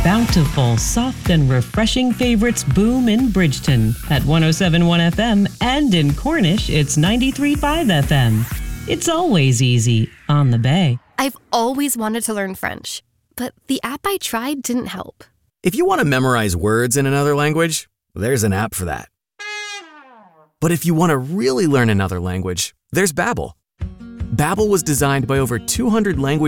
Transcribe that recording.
bountiful, soft, and refreshing favorites boom in Bridgeton at 107.1 FM, and in Cornish, it's 93.5 FM. It's always easy on the Bay. I've always wanted to learn French, but the app I tried didn't help. If you want to memorize words in another language, there's an app for that. But if you want to really learn another language, there's Babbel. Babbel was designed by over 200 language